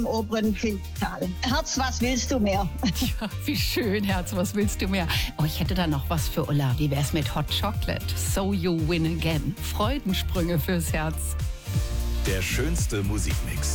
im oberen Finchtal. Herz, was willst du mehr? Ja, wie schön, Herz, was willst du mehr? Oh, ich hätte da noch was für Ulla. Wie wär's mit Hot Chocolate? So you win again. Freudensprünge fürs Herz. Der schönste Musikmix.